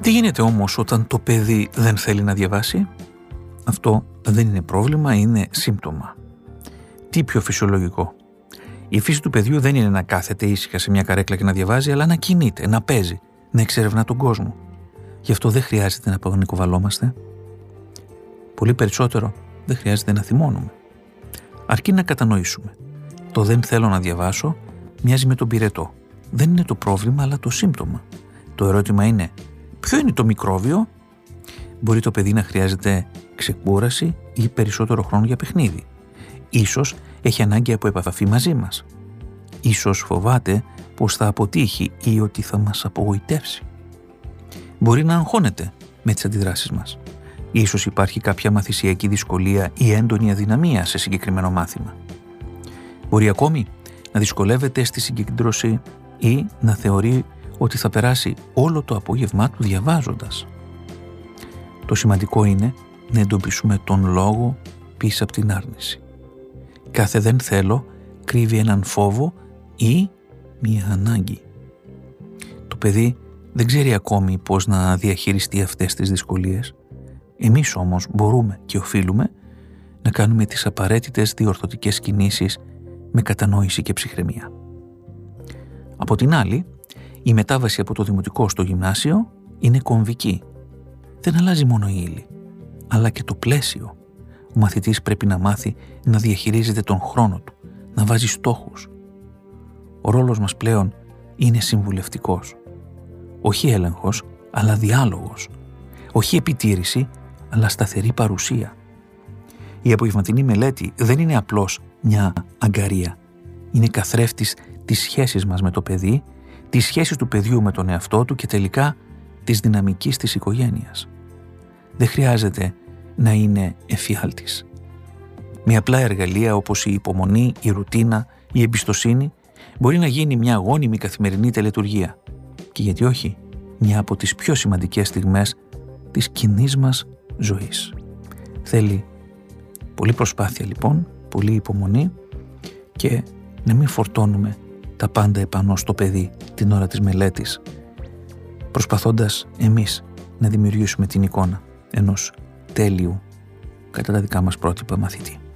Τι γίνεται όμως όταν το παιδί δεν θέλει να διαβάσει? Αυτό δεν είναι πρόβλημα, είναι σύμπτωμα. Τι πιο φυσιολογικό? Η φύση του παιδιού δεν είναι να κάθεται ήσυχα σε μια καρέκλα και να διαβάζει, αλλά να κινείται, να παίζει, να εξερευνά τον κόσμο. Γι' αυτό δεν χρειάζεται να πανικοβαλόμαστε. Πολύ περισσότερο δεν χρειάζεται να θυμώνουμε. Αρκεί να κατανοήσουμε. Το δεν θέλω να διαβάσω μοιάζει με τον πυρετό. Δεν είναι το πρόβλημα, αλλά το σύμπτωμα. Το ερώτημα είναι, ποιο είναι το μικρόβιο? Μπορεί το παιδί να χρειάζεται ξεκούραση ή περισσότερο χρόνο για παιχνίδι. Ίσως έχει ανάγκη από επαφή μαζί μας. Ίσως φοβάται πως θα αποτύχει ή ότι θα μας απογοητεύσει. Μπορεί να αγχώνεται με τις αντιδράσεις μας. Ίσως υπάρχει κάποια μαθησιακή δυσκολία ή έντονη αδυναμία σε συγκεκριμένο μάθημα. Μπορεί ακόμη να δυσκολεύεται στη συγκέντρωση ή να θεωρεί ότι θα περάσει όλο το απόγευμά του διαβάζοντας. Το σημαντικό είναι να εντοπίσουμε τον λόγο πίσω από την άρνηση. Κάθε δεν θέλω κρύβει έναν φόβο ή μία ανάγκη. Το παιδί δεν ξέρει ακόμη πώς να διαχειριστεί αυτές τις δυσκολίες. Εμείς όμως μπορούμε και οφείλουμε να κάνουμε τις απαραίτητες διορθωτικές κινήσεις με κατανόηση και ψυχραιμία. Από την άλλη, η μετάβαση από το δημοτικό στο γυμνάσιο είναι κομβική. Δεν αλλάζει μόνο η ύλη, αλλά και το πλαίσιο. Ο μαθητής πρέπει να μάθει να διαχειρίζεται τον χρόνο του, να βάζει στόχους. Ο ρόλος μας πλέον είναι συμβουλευτικός. Όχι έλεγχος, αλλά διάλογος. Όχι επιτήρηση, αλλά σταθερή παρουσία. Η απογευματινή μελέτη δεν είναι απλώς μια αγκαρία. Είναι καθρέφτης της σχέσης μας με το παιδί, της σχέσης του παιδιού με τον εαυτό του και τελικά της δυναμικής της οικογένειας. Δεν χρειάζεται να είναι εφιάλτης. Με απλά εργαλεία όπως η υπομονή, η ρουτίνα, η εμπιστοσύνη μπορεί να γίνει μια γόνιμη καθημερινή τελετουργία και γιατί όχι, μια από τις πιο σημαντικές στιγμές της κοινής μας ζωής. Θέλει πολλή προσπάθεια λοιπόν, πολλή υπομονή και να μην φορτώνουμε τα πάντα επάνω στο παιδί την ώρα της μελέτης, προσπαθώντας εμείς να δημιουργήσουμε την εικόνα ενός τέλειου κατά τα δικά μας πρότυπα μαθητή.